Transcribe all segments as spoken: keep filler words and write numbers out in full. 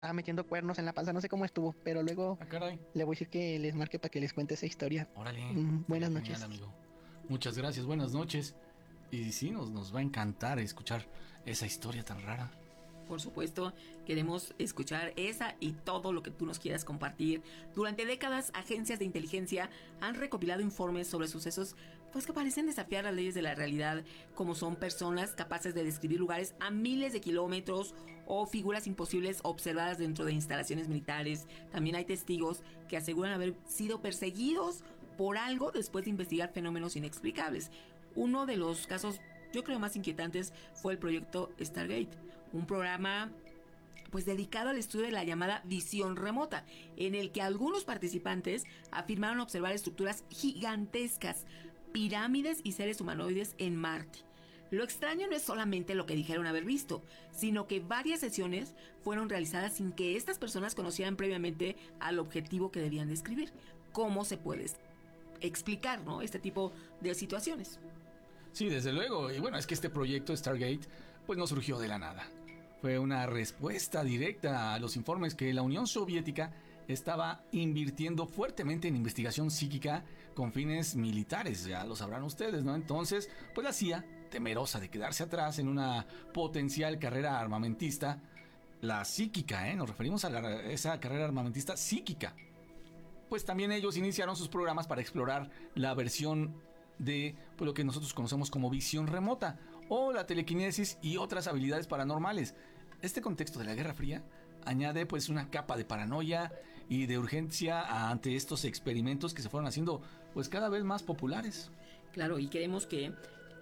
metiendo cuernos en la panza, no sé cómo estuvo, pero luego Ah, caray. le voy a decir que les marque para que les cuente esa historia. Órale, Mm, estaría buenas genial, noches. amigo. Muchas gracias, buenas noches. Y sí, nos, nos va a encantar escuchar esa historia tan rara. Por supuesto, queremos escuchar esa y todo lo que tú nos quieras compartir. Durante décadas, agencias de inteligencia han recopilado informes sobre sucesos pues que parecen desafiar las leyes de la realidad, como son personas capaces de describir lugares a miles de kilómetros o figuras imposibles observadas dentro de instalaciones militares. También hay testigos que aseguran haber sido perseguidos por algo después de investigar fenómenos inexplicables. Uno de los casos, yo creo, más inquietantes fue el proyecto Stargate, un programa pues dedicado al estudio de la llamada visión remota, en el que algunos participantes afirmaron observar estructuras gigantescas, pirámides y seres humanoides en Marte. Lo extraño no es solamente lo que dijeron haber visto, sino que varias sesiones fueron realizadas sin que estas personas conocieran previamente al objetivo que debían describir. ¿Cómo se puede explicar, ¿no?, este tipo de situaciones? Sí, desde luego. Y bueno, es que este proyecto Stargate pues no surgió de la nada. Fue una respuesta directa a los informes que la Unión Soviética estaba invirtiendo fuertemente en investigación psíquica con fines militares, ya lo sabrán ustedes, ¿no? Entonces, pues la C I A, temerosa de quedarse atrás en una potencial carrera armamentista, la psíquica, ¿eh? Nos referimos a la, esa carrera armamentista psíquica. Pues también ellos iniciaron sus programas para explorar la versión de pues, lo que nosotros conocemos como visión remota o la telequinesis y otras habilidades paranormales. Este contexto de la Guerra Fría añade pues una capa de paranoia y de urgencia ante estos experimentos que se fueron haciendo pues cada vez más populares. Claro, y queremos que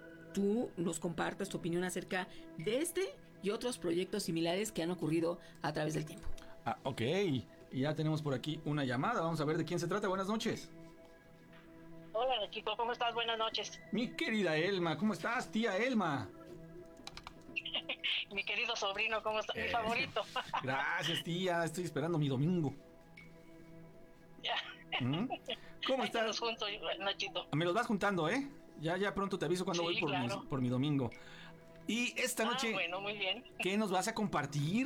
tú nos compartas tu opinión acerca de este y otros proyectos similares que han ocurrido a través del tiempo. Ah, ok. Y ya tenemos por aquí una llamada. Vamos a ver de quién se trata. Buenas noches. Hola, chico, ¿cómo estás? Buenas noches. Mi querida Elma, ¿cómo estás, tía Elma? Mi querido sobrino, ¿cómo estás? Eh, Mi favorito. Gracias, tía. Estoy esperando mi domingo. Ya. ¿Mm? ¿Cómo estás? Juntos, Nachito. Me los vas juntando, ¿eh? Ya, ya pronto te aviso cuando Sí, voy por, claro. mi, por mi domingo. Y esta noche, Ah, bueno, muy bien. ¿qué nos vas a compartir?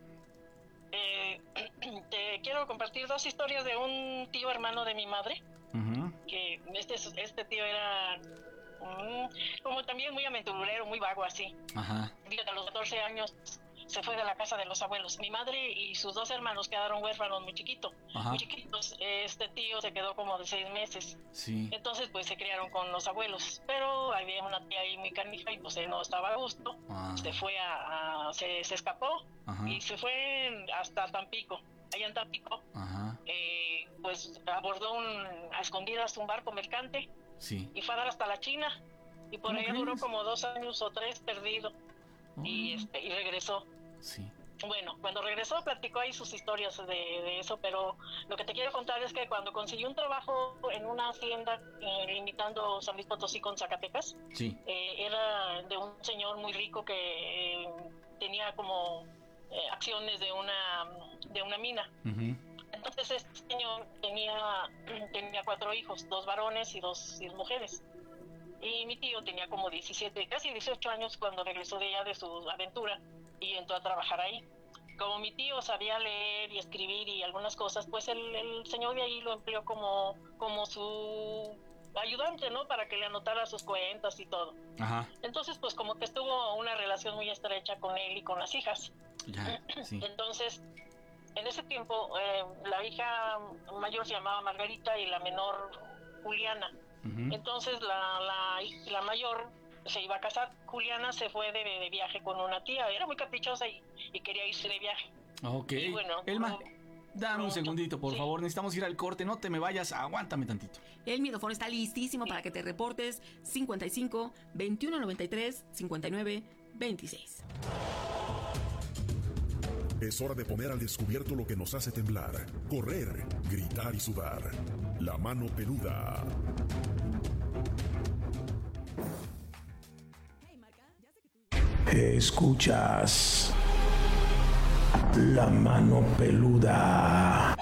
Eh, te quiero compartir dos historias de un tío hermano de mi madre. Uh-huh. Que este, este tío era um, como también muy aventurero, muy vago así. Ajá. A los catorce años se fue de la casa de los abuelos. Mi madre y sus dos hermanos quedaron huérfanos muy chiquitos. Muy chiquitos. Este tío se quedó como de seis meses. Sí. Entonces pues se criaron con los abuelos. Pero había una tía ahí muy canija y pues él no estaba a gusto. Ah. Se fue a... a se, se escapó. Ajá. Y se fue hasta Tampico. Allá en Tampico. Ajá. Eh, pues abordó un, a escondidas un barco mercante. Sí. Y fue a dar hasta la China. Y por allá duró como dos años o tres perdido. Oh. Y, este, y regresó. Sí. Bueno, cuando regresó platicó ahí sus historias de, de eso, pero lo que te quiero contar es que cuando consiguió un trabajo en una hacienda eh, limitando San Luis Potosí con Zacatecas, sí. eh, era de un señor muy rico que eh, tenía como eh, acciones de una, de una mina. Uh-huh. Entonces este señor tenía, tenía cuatro hijos, dos varones y dos, y dos mujeres. Y mi tío tenía como diecisiete, casi dieciocho años cuando regresó de allá de su aventura y entró a trabajar ahí. Como mi tío sabía leer y escribir y algunas cosas, pues el, el señor de ahí lo empleó como, como su ayudante, ¿no? Para que le anotara sus cuentas y todo. Ajá. Entonces, pues como que estuvo una relación muy estrecha con él y con las hijas. Ya, sí. Entonces, en ese tiempo, eh, la hija mayor se llamaba Margarita y la menor Juliana. Uh-huh. Entonces, la, la, la mayor se iba a casar. Juliana se fue de, de viaje con una tía, era muy caprichosa y, y quería irse de viaje. Ok. Y bueno, Elma, dame un segundito, por sí. favor. Necesitamos ir al corte. No te me vayas. Aguántame tantito. El micrófono está listísimo sí. para que te reportes. cincuenta y cinco, veintiuno noventa y tres, cincuenta y nueve, veintiséis. Es hora de poner al descubierto lo que nos hace temblar, correr, gritar y sudar. La mano peluda. Escuchas La Mano Peluda.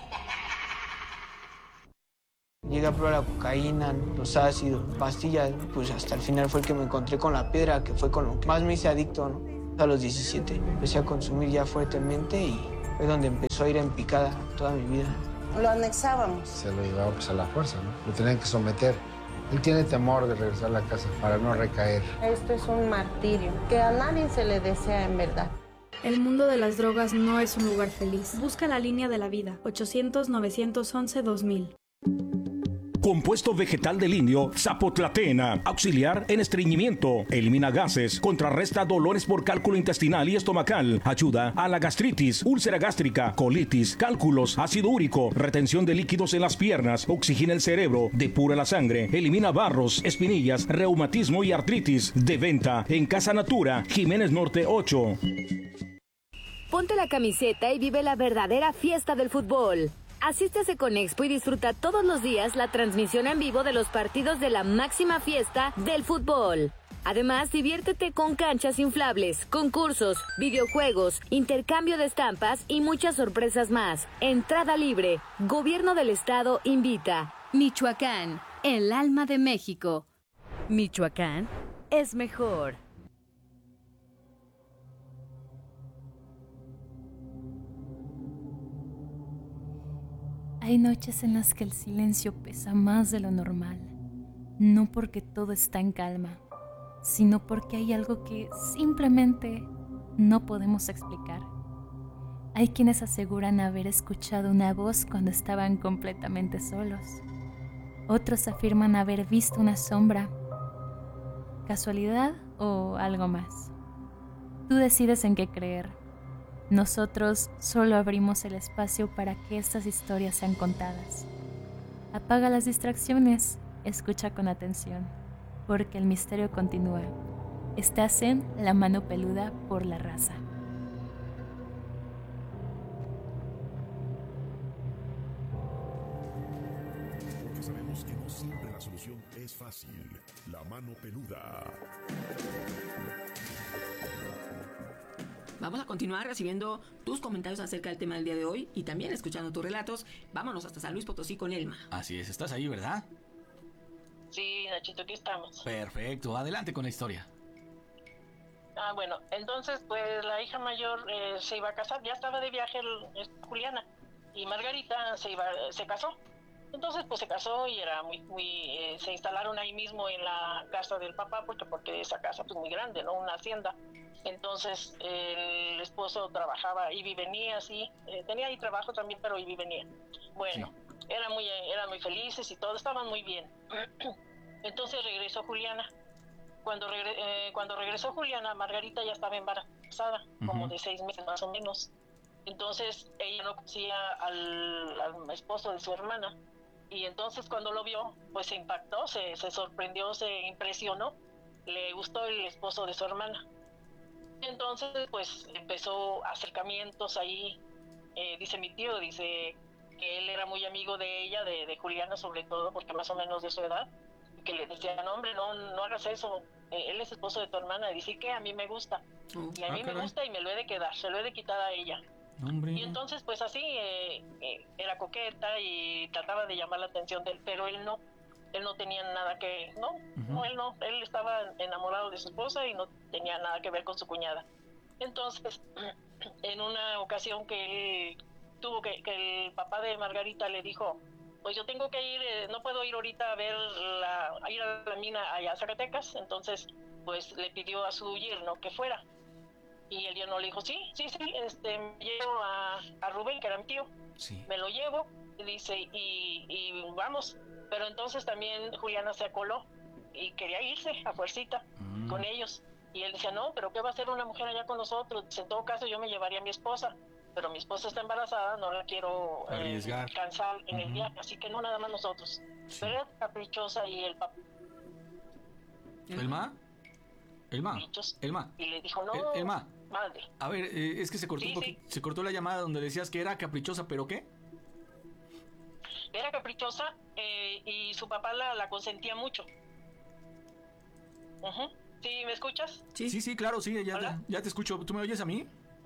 Llegué a probar la cocaína, los ácidos, pastillas, pues hasta el final fue el que me encontré con la piedra, que fue con lo que más me hice adicto, ¿no? A los diecisiete empecé a consumir ya fuertemente y Fue donde empezó a ir en picada toda mi vida. Lo anexábamos. Se lo llevaba pues a la fuerza, ¿no? Lo tenían que someter. Él tiene temor de regresar a la casa para no recaer. Esto es un martirio que a nadie se le desea en verdad. El mundo de las drogas no es un lugar feliz. Busca la línea de la vida. ochocientos, novecientos once, dos mil. Compuesto vegetal del indio Zapotlatena, auxiliar en estreñimiento, elimina gases, contrarresta dolores por cálculo intestinal y estomacal, ayuda a la gastritis, úlcera gástrica, colitis, cálculos, ácido úrico, retención de líquidos en las piernas, oxigena el cerebro, depura la sangre, elimina barros, espinillas, reumatismo y artritis. De venta en Casa Natura, Jiménez Norte ocho. Ponte la camiseta y vive la verdadera fiesta del fútbol. Asiste a Seconexpo y disfruta todos los días la transmisión en vivo de los partidos de la máxima fiesta del fútbol. Además, diviértete con canchas inflables, concursos, videojuegos, intercambio de estampas y muchas sorpresas más. Entrada libre. Gobierno del Estado invita. Michoacán, el alma de México. Michoacán es mejor. Hay noches en las que el silencio pesa más de lo normal, no porque todo está en calma, sino porque hay algo que simplemente no podemos explicar. Hay quienes aseguran haber escuchado una voz cuando estaban completamente solos. Otros afirman haber visto una sombra. ¿Casualidad o algo más? Tú decides en qué creer. Nosotros solo abrimos el espacio para que estas historias sean contadas. Apaga las distracciones, escucha con atención, porque el misterio continúa. Estás en La Mano Peluda por la Raza. Porque sabemos que no siempre la solución es fácil. La Mano Peluda. Vamos a continuar recibiendo tus comentarios acerca del tema del día de hoy y también escuchando tus relatos. Vámonos hasta San Luis Potosí con Elma. Así es, estás ahí, ¿verdad? Sí, Nachito, aquí estamos. Perfecto, adelante con la historia. Ah, bueno, entonces pues la hija mayor eh, se iba a casar, ya estaba de viaje el, el Juliana, y Margarita se iba, se casó. Entonces pues se casó y era muy, muy, eh, se instalaron ahí mismo en la casa del papá, porque, porque esa casa pues muy grande, ¿no? Una hacienda. Entonces el esposo trabajaba, iba y venía así, eh, tenía ahí trabajo también, pero iba y venía. Bueno, sí. eran muy, eran muy felices y todo, estaban muy bien. Entonces regresó Juliana. Cuando, regre, eh, cuando regresó Juliana, Margarita ya estaba embarazada, uh-huh. como de seis meses más o menos. Entonces ella no conocía al, al esposo de su hermana. Y entonces cuando lo vio, pues se impactó, se, se sorprendió, se impresionó, le gustó el esposo de su hermana. Entonces pues empezó acercamientos ahí, eh, dice mi tío, dice que él era muy amigo de ella, de, de Juliana sobre todo, porque más o menos de su edad, que le decían, hombre, no, no hagas eso, eh, él es esposo de tu hermana, y dice que a mí me gusta, uh, y a ah, mí caray. me gusta y me lo he de quedar, se lo he de quitar a ella. Hombre. Y entonces pues así eh, eh, era coqueta y trataba de llamar la atención de él, pero él no, él no tenía nada que, no, uh-huh. no, él no, él estaba enamorado de su esposa y no tenía nada que ver con su cuñada. Entonces, en una ocasión que él tuvo que, que el papá de Margarita le dijo, pues yo tengo que ir, eh, no puedo ir ahorita a ver la, a ir a la mina allá a Zacatecas, entonces pues le pidió a su yerno que fuera. Y el yerno le dijo, sí, sí, sí, este, me llevo a, a Rubén, que era mi tío, sí. me lo llevo, y dice, y, y vamos. Pero entonces también Juliana se acoló y quería irse a fuercita mm. con ellos. Y él decía, no, pero ¿qué va a hacer una mujer allá con nosotros? Dice, en todo caso yo me llevaría a mi esposa, pero mi esposa está embarazada, no la quiero eh, cansar en uh-huh. el viaje, así que no, nada más nosotros. Sí. Pero era caprichosa y el papá. ¿Elma? Elma, Elma. Y le dijo, no, El, Elma. Madre. A ver, eh, es que se cortó sí, un poquito, sí. se cortó la llamada donde decías que era caprichosa, ¿pero qué? Era caprichosa eh, y su papá la, la consentía mucho. Uh-huh. ¿Sí me escuchas? Sí, sí, sí claro, sí, ya, ya, ya te escucho. ¿Tú me oyes a mí?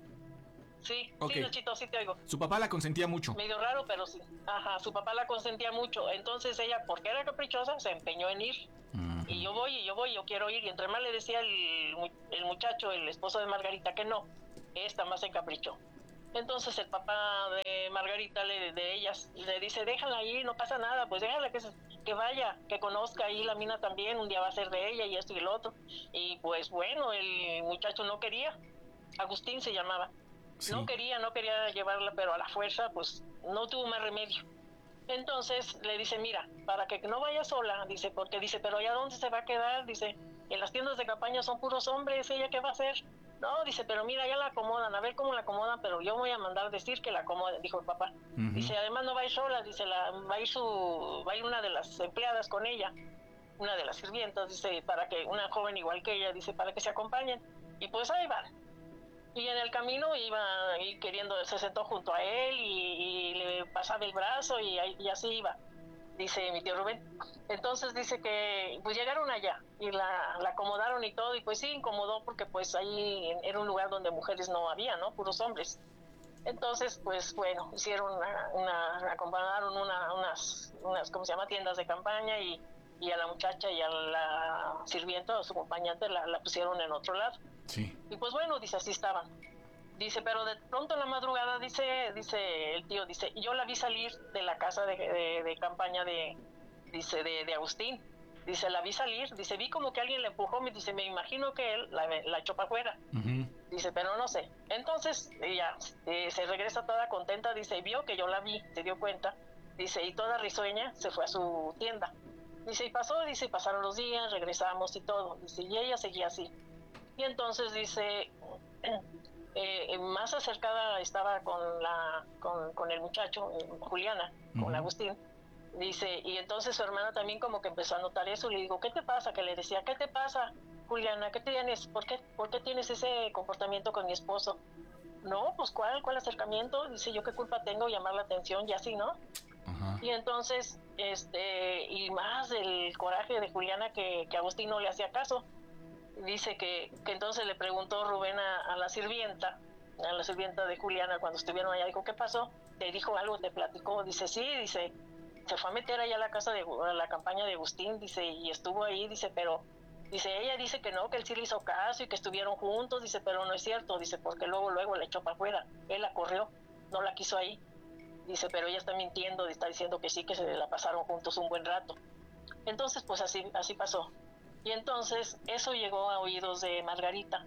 Sí, okay. sí, Nachito, sí te oigo. Su papá la consentía mucho. Medio raro, pero sí. Ajá, su papá la consentía mucho. Entonces ella, porque era caprichosa, se empeñó en ir. Uh-huh. Y yo voy, y yo voy, yo quiero ir. Y entre más le decía el, el muchacho, el esposo de Margarita, que no. Esta más se encaprichó. Entonces el papá de Margarita, le, de ellas, le dice, déjala ahí, no pasa nada, pues déjala que, que vaya, que conozca ahí la mina también, un día va a ser de ella y esto y el otro. Y pues bueno, el muchacho no quería, Agustín se llamaba, sí. no quería, no quería llevarla, pero a la fuerza pues no tuvo más remedio. Entonces le dice, mira, para que no vaya sola, dice, porque dice, pero ¿allá dónde se va a quedar? Dice, en las tiendas de campaña son puros hombres, ¿ella qué va a hacer? No, dice, pero mira, ya la acomodan, a ver cómo la acomodan, pero yo voy a mandar decir que la acomoden, dijo el papá. Uh-huh. Dice, además no va a ir sola, dice, la, va a ir su, va a ir una de las empleadas con ella, una de las sirvientas, dice, para que, una joven igual que ella, dice, para que se acompañen. Y pues ahí van. Y en el camino iba y queriendo, se sentó junto a él y, y le pasaba el brazo y, y así iba, dice mi tío Rubén. Entonces dice que pues llegaron allá y la, la acomodaron y todo, y pues sí incomodó porque pues ahí era un lugar donde mujeres no había, ¿no? Puros hombres. Entonces pues bueno, hicieron una, una acomodaron una, unas, unas, ¿cómo se llama? Tiendas de campaña y, y a la muchacha y a la sirvienta o su acompañante la, la pusieron en otro lado. Sí. Y pues bueno, dice, así estaban. Dice, pero de pronto en la madrugada, dice dice el tío, dice, yo la vi salir de la casa de, de, de campaña de, dice, de, de Agustín. Dice, la vi salir, dice, vi como que alguien la empujó, me dice, me imagino que él la, la echó para afuera. Uh-huh. Dice, pero no sé. Entonces, ella eh, se regresa toda contenta, dice, vio que yo la vi, se dio cuenta, dice, y toda risueña se fue a su tienda. Dice, y pasó, dice, pasaron los días, regresamos y todo. Dice, y ella seguía así. Y entonces dice, eh, más acercada estaba con la con, con el muchacho, eh, Juliana, uh-huh. con Agustín. Dice, y entonces su hermana también como que empezó a notar eso. Le digo, ¿qué te pasa? Que le decía, ¿qué te pasa, Juliana? ¿Qué tienes? ¿Por qué, por qué tienes ese comportamiento con mi esposo? No, pues ¿cuál? ¿Cuál acercamiento? Dice, ¿yo qué culpa tengo? Llamar la atención y así, ¿no? Uh-huh. Y entonces, este, y más el coraje de Juliana que, que Agustín no le hacía caso. Dice que, que entonces le preguntó Rubén a, a la sirvienta, a la sirvienta de Juliana cuando estuvieron allá, dijo, ¿qué pasó? ¿Te dijo algo? ¿Te platicó? Dice, sí, dice, se fue a meter allá a la casa de a la campaña de Agustín, dice, y estuvo ahí, dice, pero, dice, ella dice que no, que él sí le hizo caso y que estuvieron juntos, dice, pero no es cierto, dice, porque luego, luego le echó para afuera, él la corrió, no la quiso ahí, dice, pero ella está mintiendo, está diciendo que sí, que se la pasaron juntos un buen rato. Entonces, pues así, así pasó. Y entonces eso llegó a oídos de Margarita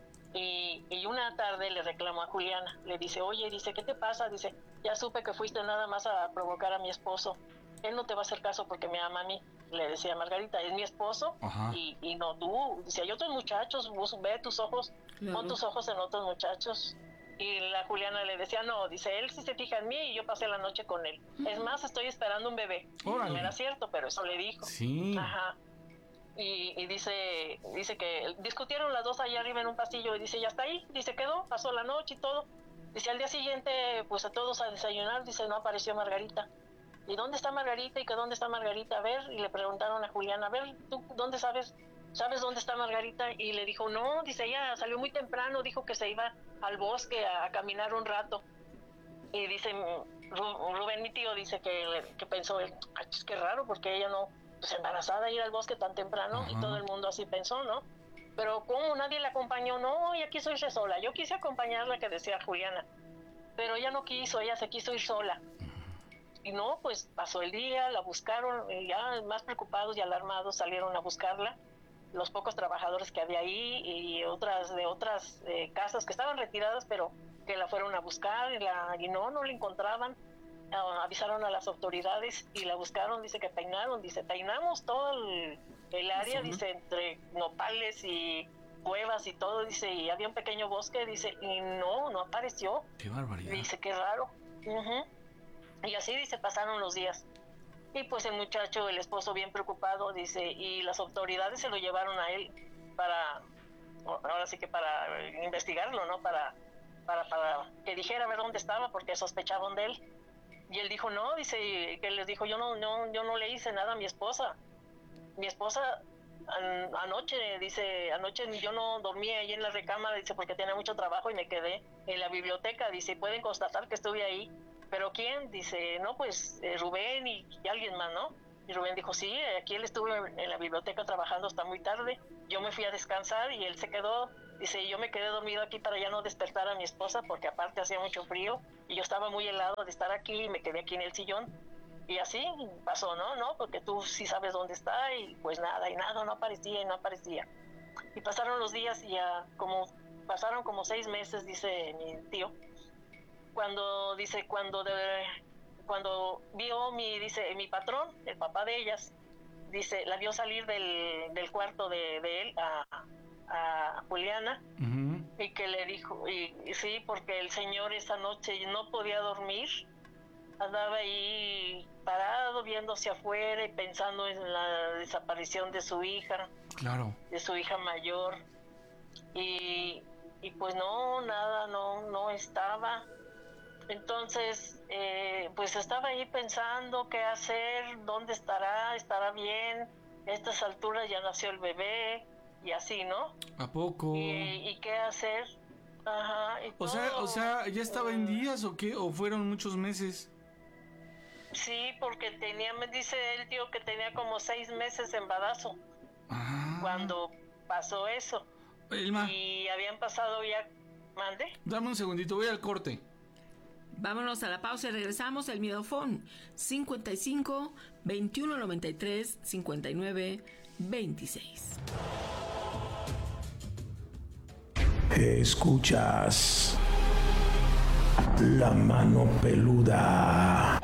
y, y una tarde le reclamó a Juliana, le dice, oye, dice, ¿qué te pasa? Dice, ya supe que fuiste nada más a provocar a mi esposo, él no te va a hacer caso porque me ama a mí, le decía Margarita, es mi esposo y, y no tú, dice, hay otros muchachos, vos ve tus ojos, claro. Pon tus ojos en otros muchachos. Y la Juliana le decía, no, dice, él sí se fija en mí y yo pasé la noche con él, es más, estoy esperando un bebé. Órale. No era cierto, pero eso le dijo. Sí. Ajá. Y, y dice dice que discutieron las dos allá arriba en un pasillo y dice, ya está ahí, dice, quedó, pasó la noche y todo. Dice, al día siguiente, pues a todos a desayunar, dice, no apareció Margarita. ¿Y dónde está Margarita? ¿Y que dónde está Margarita? A ver, y le preguntaron a Juliana, a ver, ¿tú dónde sabes? ¿Sabes dónde está Margarita? Y le dijo, no, dice, ella salió muy temprano, dijo que se iba al bosque a, a caminar un rato. Y dice, Rubén, mi tío, dice que, que pensó, ay, es que raro, porque ella no... pues embarazada, ir al bosque tan temprano. Ajá. Y todo el mundo así pensó, ¿no? Pero ¿cómo nadie la acompañó? No, ella quiso irse sola. Yo quise acompañarla, que decía Juliana, pero ella no quiso, ella se quiso ir sola. Y no, pues pasó el día, la buscaron, y ya más preocupados y alarmados salieron a buscarla, los pocos trabajadores que había ahí y otras de otras eh, casas que estaban retiradas, pero que la fueron a buscar y, la, y no, no la encontraban. Uh, avisaron a las autoridades y la buscaron, dice que peinaron, dice, peinamos todo el, el área, ¿sí? Dice, entre nopales y cuevas y todo, dice, y había un pequeño bosque, dice, y no, no apareció. Qué barbaridad. Dice, qué raro. Uh-huh. Y así, dice, pasaron los días. Y pues el muchacho, el esposo, bien preocupado, dice, y las autoridades se lo llevaron a él para, ahora sí que para investigarlo, ¿no? Para, para, para que dijera a ver dónde estaba, porque sospechaban de él. Y él dijo, no, dice, que les dijo, yo no, no, yo no le hice nada a mi esposa. Mi esposa an, anoche, dice, anoche yo no dormí ahí en la recámara, dice, porque tenía mucho trabajo y me quedé en la biblioteca, dice, pueden constatar que estuve ahí. ¿Pero quién? Dice, no, pues eh, Rubén y, y alguien más, ¿no? Y Rubén dijo, sí, aquí él estuvo en la biblioteca trabajando hasta muy tarde. Yo me fui a descansar y él se quedó Dice, yo me quedé dormido aquí para ya no despertar a mi esposa, porque aparte hacía mucho frío y yo estaba muy helado de estar aquí y me quedé aquí en el sillón. Y así pasó, ¿no? ¿no? Porque tú sí sabes dónde está y pues nada, y nada, no aparecía y no aparecía. Y pasaron los días y ya como, pasaron como seis meses, dice mi tío, cuando, dice, cuando, de, cuando vio mi, dice, mi patrón, el papá de ellas, dice, la vio salir del, del cuarto de, de él a... a Juliana, uh-huh. y que le dijo, y, y sí, porque el señor esa noche no podía dormir, andaba ahí parado viendo hacia afuera y pensando en la desaparición de su hija, claro, de su hija mayor, y, y pues no, nada, no, no estaba. Entonces, eh, pues estaba ahí pensando qué hacer, dónde estará, estará bien, a estas alturas ya nació el bebé, y así, ¿no? ¿A poco? ¿Y, y qué hacer? Ajá. Y o sea, o sea, ¿ya estaba en días o qué? ¿O fueron muchos meses? Sí, porque tenía, me dice el tío que tenía como seis meses de embarazo. Ah. Cuando pasó eso. Elma. Y habían pasado ya... ¿Mande? Dame un segundito, voy al corte. Vámonos a la pausa y regresamos. El Miedofón cincuenta y cinco, veintiuno noventa y tres, cincuenta y nueve, veintiséis. Escuchas La Mano Peluda.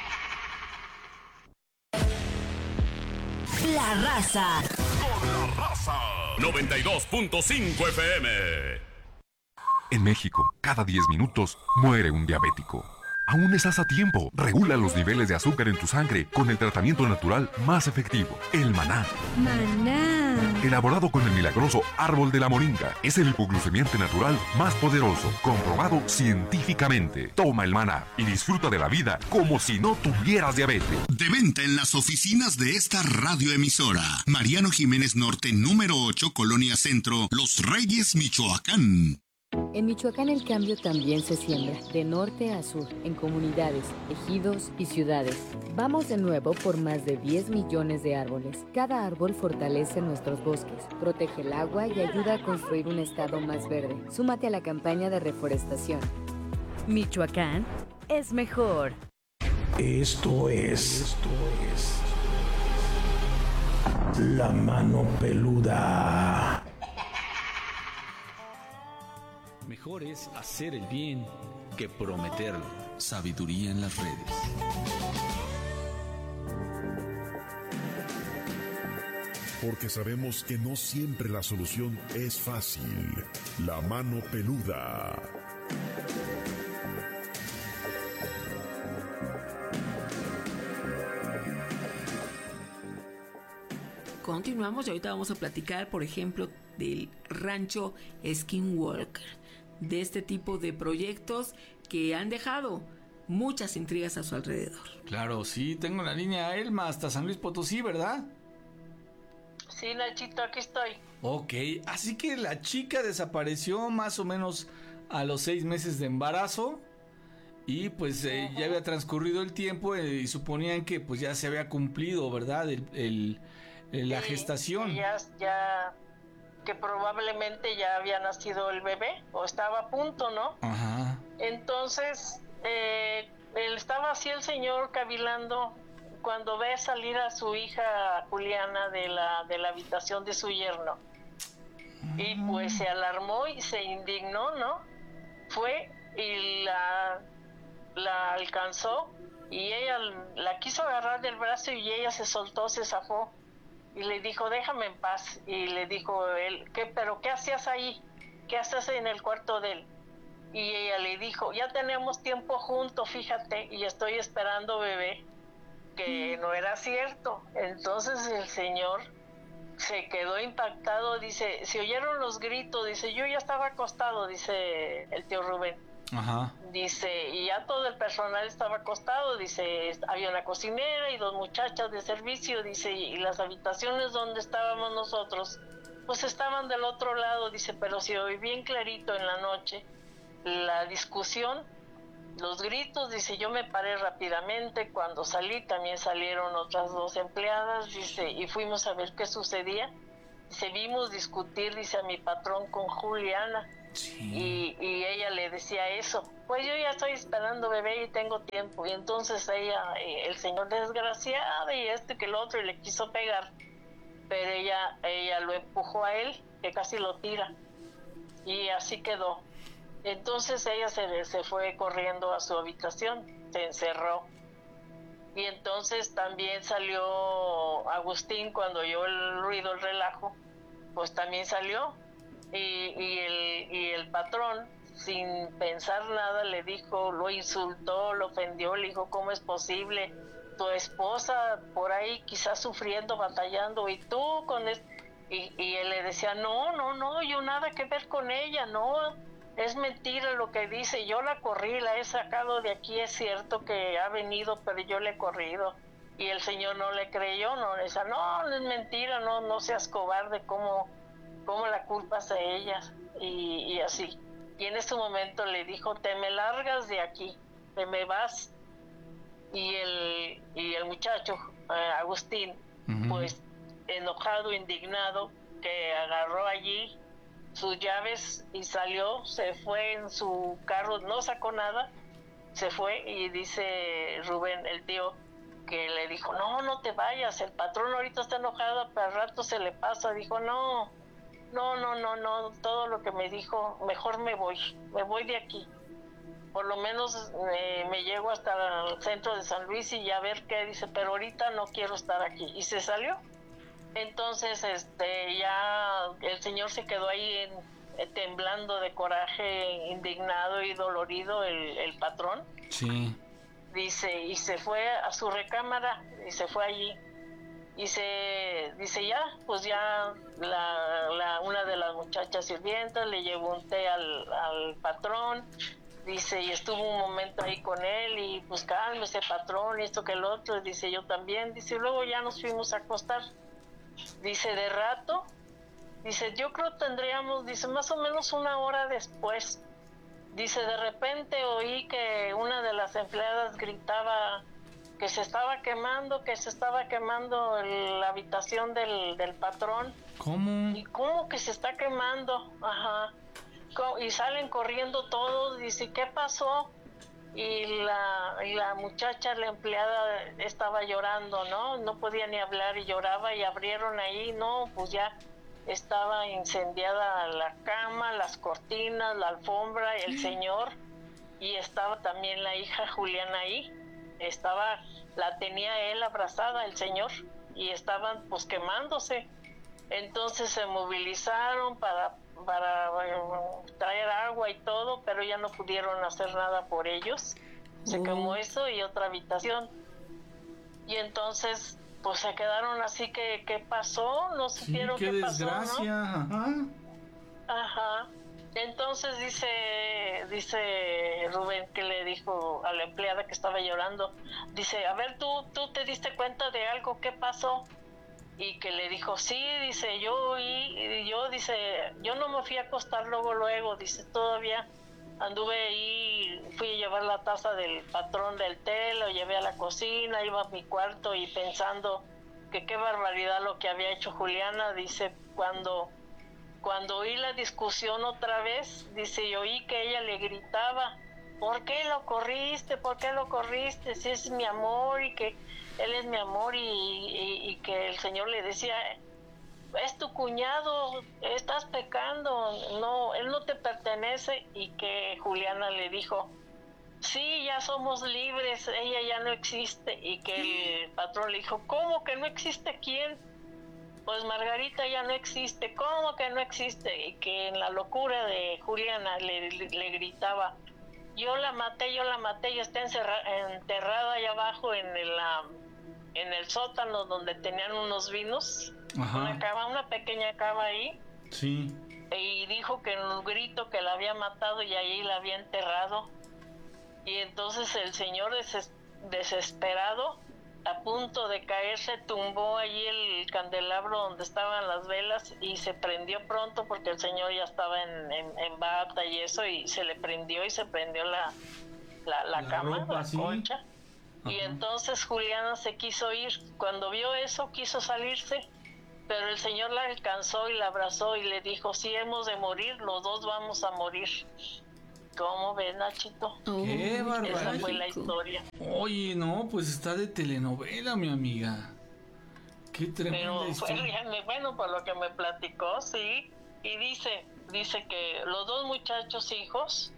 La Raza. Con La Raza. noventa y dos punto cinco F M. En México, cada diez minutos muere un diabético. Aún estás a tiempo. Regula los niveles de azúcar en tu sangre con el tratamiento natural más efectivo, el Maná. Maná. Elaborado con el milagroso árbol de la moringa, es el hipoglucemiante natural más poderoso, comprobado científicamente. Toma el Maná y disfruta de la vida como si no tuvieras diabetes. De venta en las oficinas de esta radioemisora. Mariano Jiménez Norte, número ocho, Colonia Centro, Los Reyes, Michoacán. En Michoacán el cambio también se siembra, de norte a sur, en comunidades, ejidos y ciudades. Vamos de nuevo por más de diez millones de árboles. Cada árbol fortalece nuestros bosques, protege el agua y ayuda a construir un estado más verde. Súmate a la campaña de reforestación. Michoacán es mejor. Esto es... Esto es... La Mano Peluda. Mejor es hacer el bien que prometerlo. Sabiduría en las redes. Porque sabemos que no siempre la solución es fácil. La Mano Peluda. Continuamos y ahorita vamos a platicar, por ejemplo, del rancho Skinwalker. De este tipo de proyectos que han dejado muchas intrigas a su alrededor. Claro, sí, tengo la línea Elma hasta San Luis Potosí, ¿verdad? Sí, Nachito, aquí estoy. Ok, así que la chica desapareció más o menos a los seis meses de embarazo y pues eh, ya había transcurrido el tiempo eh, y suponían que pues ya se había cumplido, ¿verdad? El, el, el la sí, gestación. Ya, ya... que probablemente ya había nacido el bebé o estaba a punto, ¿no? Ajá. Entonces, eh, él estaba así el señor cavilando cuando ve salir a su hija Juliana de la de la habitación de su yerno. Mm. Y pues se alarmó y se indignó, ¿no? Fue y la, la alcanzó y ella la quiso agarrar del brazo y ella se soltó, se zafó. Y le dijo, déjame en paz. Y le dijo él, ¿qué, pero qué hacías ahí? ¿Qué haces en el cuarto de él? Y ella le dijo, ya tenemos tiempo juntos, fíjate, y estoy esperando bebé. Que no era cierto. Entonces el señor se quedó impactado, dice, se oyeron los gritos, dice, yo ya estaba acostado, dice el tío Rubén. Ajá. Dice, y ya todo el personal estaba acostado, dice, había una cocinera y dos muchachas de servicio, dice, y las habitaciones donde estábamos nosotros, pues estaban del otro lado, dice, pero se oí bien clarito en la noche la discusión, los gritos, dice, yo me paré rápidamente, cuando salí también salieron otras dos empleadas, dice, y fuimos a ver qué sucedía, Se vimos discutir, dice, a mi patrón con Juliana. Sí. Y, y ella le decía eso, pues yo ya estoy esperando bebé y tengo tiempo. Y entonces ella, eh, el señor desgraciado y este que el otro, y le quiso pegar, pero ella ella lo empujó a él, que casi lo tira, y así quedó. Entonces ella se, se fue corriendo a su habitación, se encerró. Y entonces también salió Agustín, cuando oyó el ruido, el relajo, pues también salió. Y, y, el, y el patrón, sin pensar nada, le dijo, lo insultó, lo ofendió, le dijo, ¿cómo es posible? Tu esposa por ahí quizás sufriendo, batallando, y tú con esto. Y, y él le decía, no, no, no, yo nada que ver con ella, no, es mentira lo que dice, yo la corrí, la he sacado de aquí, es cierto que ha venido, pero yo le he corrido. Y el señor no le creyó, no, le decía, no, no es mentira, no, no seas cobarde, ¿cómo, cómo la culpas a ella? Y, y así. Y en ese momento le dijo, te me largas de aquí, te me vas. Y el, y el muchacho, eh, Agustín, uh-huh. pues enojado, indignado, que agarró allí sus llaves y salió, se fue en su carro, no sacó nada, se fue. Y dice Rubén, el tío, que le dijo, no, no te vayas, el patrón ahorita está enojado, pero al rato se le pasa. Dijo, no, no, no, no, no, todo lo que me dijo, mejor me voy, me voy de aquí. Por lo menos eh, me llego hasta el centro de San Luis y ya ver qué dice, pero ahorita no quiero estar aquí. Y se salió. Entonces, este, ya el señor se quedó ahí en, eh, temblando de coraje, indignado y dolorido, el, el patrón. Sí. Dice, y se fue a su recámara, y se fue allí. Y se, dice, ya, pues ya la, la, una de las muchachas sirvientas le llevó un té al, al patrón. Dice, y estuvo un momento ahí con él, y pues cálmese, patrón, y esto que el otro. Y dice, yo también. Dice, y luego ya nos fuimos a acostar. Dice, de rato, dice, yo creo tendríamos, dice, más o menos una hora después. Dice, de repente oí que una de las empleadas gritaba que se estaba quemando, que se estaba quemando el, la habitación del, del patrón. ¿Cómo? ¿Y cómo que se está quemando? Ajá. Y salen corriendo todos, dice, ¿qué pasó? Y la, y la muchacha, la empleada, estaba llorando, ¿no? No podía ni hablar y lloraba, y abrieron ahí, no, pues ya estaba incendiada la cama, las cortinas, la alfombra, el señor, y estaba también la hija Juliana ahí, estaba, la tenía él abrazada, el señor, y estaban pues quemándose. Entonces se movilizaron para para bueno, traer agua y todo, pero ya no pudieron hacer nada por ellos. Se mm. quemó eso y otra habitación. Y entonces, pues se quedaron así que, ¿qué pasó? No supieron sí, qué, qué desgracia. pasó, ¿no? Ajá. Ajá. Entonces dice, dice Rubén, que le dijo a la empleada que estaba llorando, dice, a ver, ¿tú, tú te diste cuenta de algo? ¿Qué pasó? Y que le dijo, sí, dice, yo y yo, dice, yo no me fui a acostar luego, luego, dice, todavía anduve ahí, fui a llevar la taza del patrón del té, lo llevé a la cocina, iba a mi cuarto y pensando que qué barbaridad lo que había hecho Juliana. Dice, cuando, cuando oí la discusión otra vez, dice, y oí que ella le gritaba, ¿por qué lo corriste? ¿Por qué lo corriste? Si es mi amor y que él es mi amor, y, y, y que el señor le decía, es tu cuñado, estás pecando, no, él no te pertenece. Y que Juliana le dijo, sí, ya somos libres, ella ya no existe. Y que el patrón le dijo, ¿cómo que no existe? ¿Quién? Pues Margarita ya no existe. ¿Cómo que no existe? Y que en la locura de Juliana le, le, le gritaba, yo la maté, yo la maté, y está encerra- enterrada allá abajo en el, la, en el sótano donde tenían unos vinos. Ajá. Una cava, una pequeña cava ahí. Sí. Y dijo que en un grito que la había matado y ahí la había enterrado. Y entonces el señor deses- desesperado, a punto de caerse, tumbó allí el candelabro donde estaban las velas y se prendió pronto porque el señor ya estaba en, en, en bata y eso, y se le prendió y se prendió la, la, la, la cama, ropa, la ¿sí? colcha. Ajá. Y entonces Juliana se quiso ir. Cuando vio eso, quiso salirse, pero el Señor la alcanzó y la abrazó y le dijo, si hemos de morir, los dos vamos a morir. ¿Cómo ves, Nachito? ¡Qué barbaridad! Esa fue la historia. Oye, no, pues está de telenovela, mi amiga. Qué tremenda Pero fue historia. realmente, bueno, por lo que me platicó, sí. Y dice, dice que los dos muchachos hijos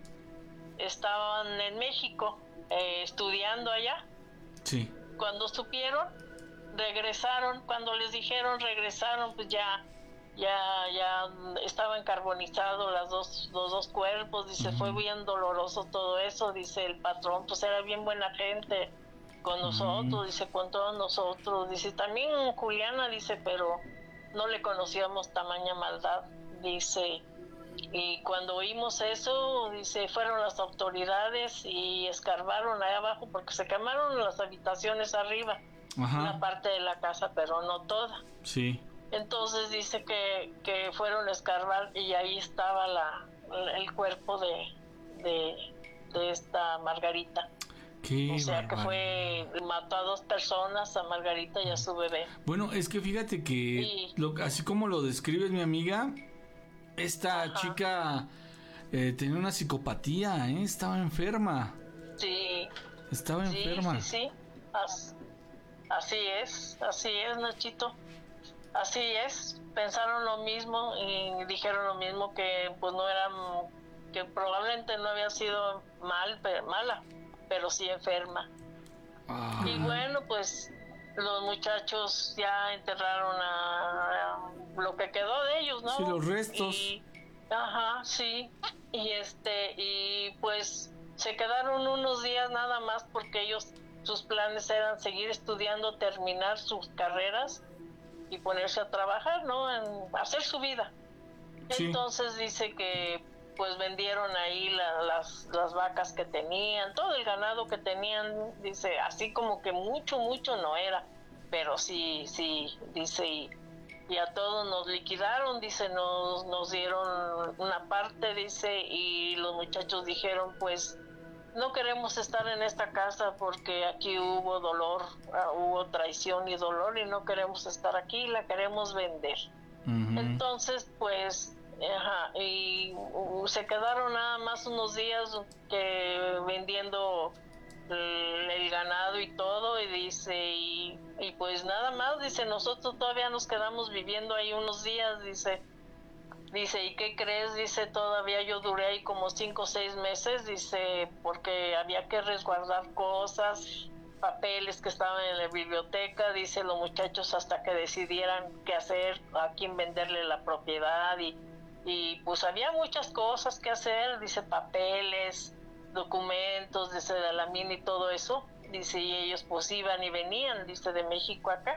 estaban en México eh, estudiando allá. Sí. Cuando supieron, regresaron. Cuando les dijeron regresaron, pues ya ya ya estaban carbonizados las dos los dos cuerpos. Dice, uh-huh. Fue bien doloroso todo eso. Dice, el patrón pues era bien buena gente con nosotros, uh-huh. Dice, con todos nosotros. Dice, también Juliana, dice, pero no le conocíamos tamaña maldad. Dice, y cuando oímos eso, dice, fueron las autoridades y escarbaron ahí abajo porque se quemaron las habitaciones arriba. Ajá. Una parte de la casa, pero no toda. Sí. Entonces dice que, que fueron a escarbar y ahí estaba la, el cuerpo de, de, de esta Margarita. Qué o sea bárbaro. Que fue, mató a dos personas, a Margarita y a su bebé. Bueno, es que fíjate que y, lo, así como lo describes, mi amiga, esta ajá. chica eh, tenía una psicopatía, ¿eh? Estaba enferma. Sí. Estaba sí, enferma. Sí, sí, As, así es, así es, Nachito. Así es, pensaron lo mismo y dijeron lo mismo, que pues no eran, que probablemente no había sido mal, pero, mala, pero sí enferma. Ah. Y bueno, pues los muchachos ya enterraron a, a lo que quedó de ellos, ¿no? Sí, los restos. Y, ajá, sí, y este, y pues se quedaron unos días nada más porque ellos, sus planes eran seguir estudiando, terminar sus carreras y ponerse a trabajar, ¿no? En hacer su vida. Sí. Entonces dice que pues vendieron ahí la, las, las vacas que tenían, todo el ganado que tenían, dice, así como que mucho, mucho no era, pero sí, sí, dice, y, y a todos nos liquidaron, dice, nos, nos dieron una parte, dice, y los muchachos dijeron, pues, no queremos estar en esta casa porque aquí hubo dolor, uh, hubo traición y dolor y no queremos estar aquí, la queremos vender. Uh-huh. Entonces, pues, ajá, y uh, se quedaron nada más unos días que vendiendo el, el ganado y todo, y dice, y, y pues nada más, dice, nosotros todavía nos quedamos viviendo ahí unos días, dice. Dice, ¿y qué crees? Dice, todavía yo duré ahí como cinco o seis meses, dice, porque había que resguardar cosas, papeles que estaban en la biblioteca, dice, los muchachos hasta que decidieran qué hacer, a quién venderle la propiedad, y, y pues había muchas cosas que hacer, dice, papeles, documentos, dice, de la mina y todo eso, dice, y ellos pues iban y venían, dice, de México acá.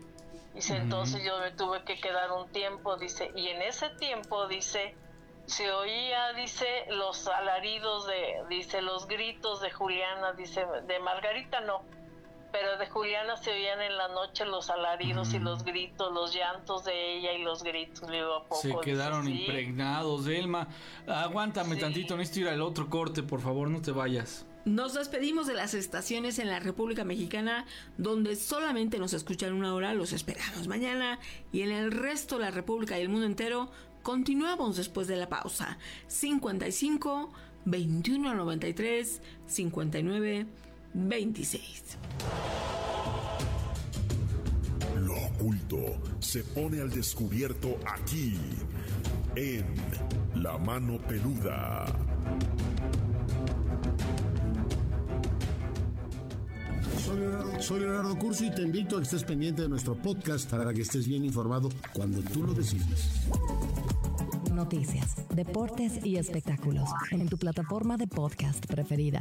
Dice, uh-huh. Entonces yo me tuve que quedar un tiempo, dice, y en ese tiempo, dice, se oía, dice, los alaridos de, dice, los gritos de Juliana, dice, de Margarita no, pero de Juliana se oían en la noche los alaridos uh-huh. y los gritos, los llantos de ella y los gritos, le digo, ¿a poco? Se quedaron dice, impregnados, Elma. Aguántame sí. tantito, necesito ir al otro corte, por favor, no te vayas. Nos despedimos de las estaciones en la República Mexicana donde solamente nos escuchan una hora, los esperamos mañana, y en el resto de la República y el mundo entero continuamos después de la pausa. cincuenta y cinco, veintiuno noventa y tres, cincuenta y nueve, veintiséis. Lo oculto se pone al descubierto aquí en La Mano Peluda. Soy Leonardo, soy Leonardo Curcio y te invito a que estés pendiente de nuestro podcast para que estés bien informado cuando tú lo decides. Noticias, deportes y espectáculos en tu plataforma de podcast preferida.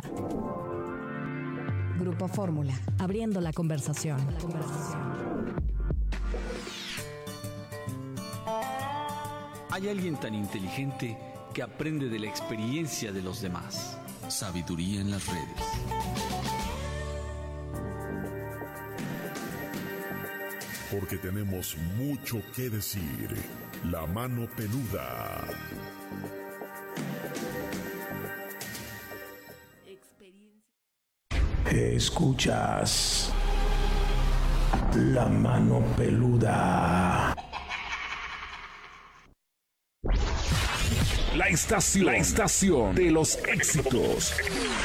Grupo Fórmula, abriendo la conversación. La conversación. Hay alguien tan inteligente que aprende de la experiencia de los demás. Sabiduría en las redes. Porque tenemos mucho que decir. La Mano Peluda. Escuchas La Mano Peluda. estación, la estación de los éxitos.